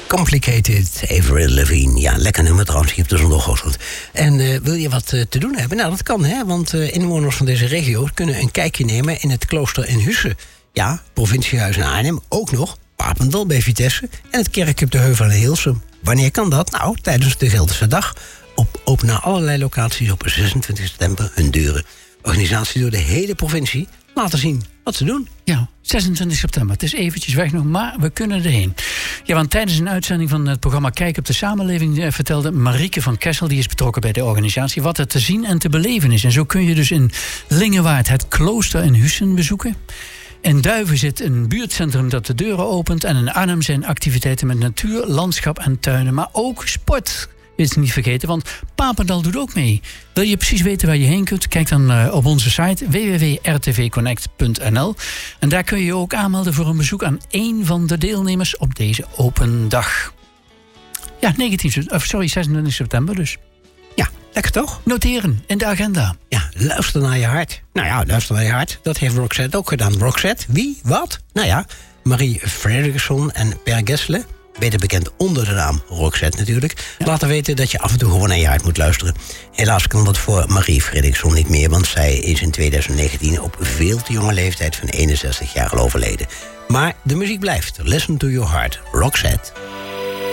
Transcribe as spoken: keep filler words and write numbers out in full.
Complicated, Avril Lavigne. Ja, lekker nummer trouwens, hier op de zondagochtend. En uh, wil je wat uh, te doen hebben? Nou, dat kan, hè, want uh, inwoners van deze regio kunnen een kijkje nemen in het klooster in Husse. Ja, provinciehuis in Arnhem, ook nog Papendal bij Vitesse en het kerkje op de Heuvel in Hilsum. Wanneer kan dat? Nou, tijdens de Gelderse Dag. Op openen allerlei locaties op zesentwintig september hun deuren. Organisatie door de hele provincie laten zien wat ze doen. Ja, zesentwintig september. Het is eventjes weg nog, maar we kunnen erheen. Ja, want tijdens een uitzending van het programma Kijk op de Samenleving eh, vertelde Marieke van Kessel, die is betrokken bij de organisatie, wat er te zien en te beleven is. En zo kun je dus in Lingewaard het klooster in Hussen bezoeken. In Duiven zit een buurtcentrum dat de deuren opent. En in Arnhem zijn activiteiten met natuur, landschap en tuinen. Maar ook sport is niet vergeten, want Papendal doet ook mee. Wil je precies weten waar je heen kunt? Kijk dan uh, op onze site w w w punt r t v connect punt n l. En daar kun je je ook aanmelden voor een bezoek aan één van de deelnemers op deze open dag. Ja, negentien, of sorry, zesentwintig september dus. Ja, lekker toch? Noteren in de agenda. Ja, luister naar je hart. Nou ja, luister naar je hart. Dat heeft Roxette ook gedaan. Roxette, wie? Wat? Nou ja, Marie Fredriksson en Per Gessle, beter bekend onder de naam Roxette natuurlijk, ja, laten weten dat je af en toe gewoon naar je hart moet luisteren. Helaas kan dat voor Marie Fredriksson niet meer, want zij is in twintig negentien op veel te jonge leeftijd van eenenzestig jaar al overleden. Maar de muziek blijft. Listen to your heart. Roxette.